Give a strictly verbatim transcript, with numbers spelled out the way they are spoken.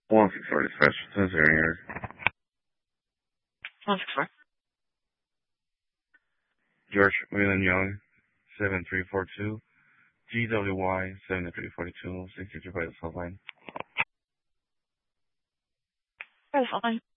one six four dispatch. Sensor here. one six four. George William Young, seven three four two. G W Y seven three four two. sixty-two by the cell line. By the cell line.